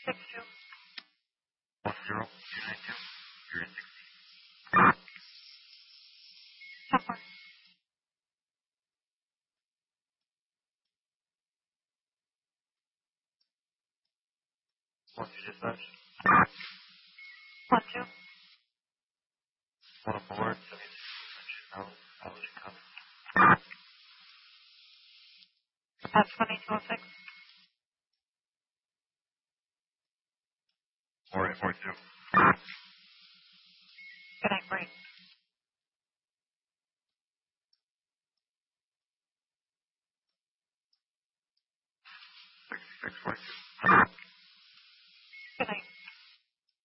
62. 10292. You're in 10-4. 1 to dispatch. 1-2. 1 aboard. 76. I'll let you come. That's 2206. 4842. Good night, break. 6642.